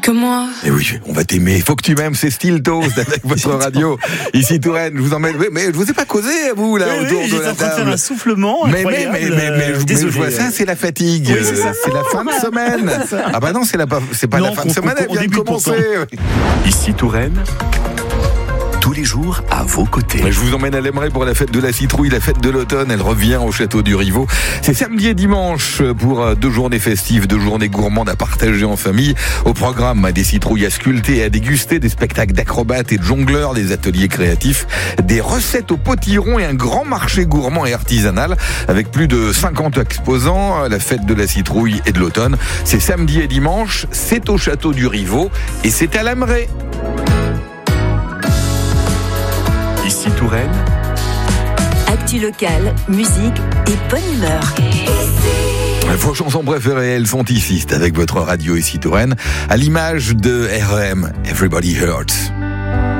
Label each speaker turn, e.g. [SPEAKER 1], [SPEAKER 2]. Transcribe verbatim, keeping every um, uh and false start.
[SPEAKER 1] que moi.
[SPEAKER 2] Et oui, on va t'aimer. Faut que tu m'aimes, c'est Steel Toast avec votre radio. Ici Touraine, je vous emmène. Oui, mais je vous ai pas causé à vous là
[SPEAKER 3] oui,
[SPEAKER 2] autour
[SPEAKER 3] oui,
[SPEAKER 2] de la
[SPEAKER 3] en train de
[SPEAKER 2] table.
[SPEAKER 3] faire un soufflement.
[SPEAKER 2] Mais mais
[SPEAKER 3] incroyable.
[SPEAKER 2] mais mais, mais, mais, mais je vois ça, c'est la fatigue.
[SPEAKER 3] Oui, c'est ça.
[SPEAKER 2] C'est la fin de semaine. Ah bah non, c'est la c'est pas
[SPEAKER 3] non,
[SPEAKER 2] la fin de semaine, elle vient de commencer.
[SPEAKER 4] Ici Touraine, tous les jours à vos côtés.
[SPEAKER 2] Je vous emmène à l'Aimerais pour la fête de la citrouille, la fête de l'automne. Elle revient au château du Rivaux. C'est samedi et dimanche pour deux journées festives, deux journées gourmandes à partager en famille. Au programme, des citrouilles à sculpter et à déguster, des spectacles d'acrobates et de jongleurs, des ateliers créatifs, des recettes au potiron et un grand marché gourmand et artisanal avec plus de cinquante exposants. La fête de la citrouille et de l'automne, c'est samedi et dimanche. C'est au château du Rivaux et c'est à l'Aimerais.
[SPEAKER 4] Ici Touraine,
[SPEAKER 5] actu locale, musique et bonne humeur.
[SPEAKER 2] Vos chansons préférées, elles sont ici, c'est avec votre radio Ici Touraine, à l'image de R E M, Everybody Hurts.